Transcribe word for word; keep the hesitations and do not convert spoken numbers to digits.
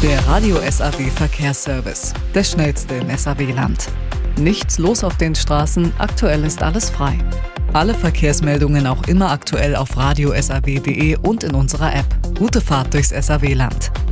Der Radio S A W Verkehrsservice, der schnellste im S A W-Land. Nichts los auf den Straßen, aktuell ist alles frei. Alle Verkehrsmeldungen auch immer aktuell auf radio s a w punkt d e und in unserer App. Gute Fahrt durchs S A W-Land.